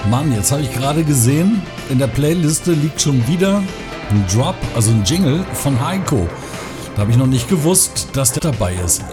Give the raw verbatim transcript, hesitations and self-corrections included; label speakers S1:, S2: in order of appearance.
S1: Mann, jetzt habe ich gerade gesehen, in der Playliste liegt schon wieder ein Drop, also ein Jingle von Heiko. Da habe ich noch nicht gewusst, dass der dabei ist.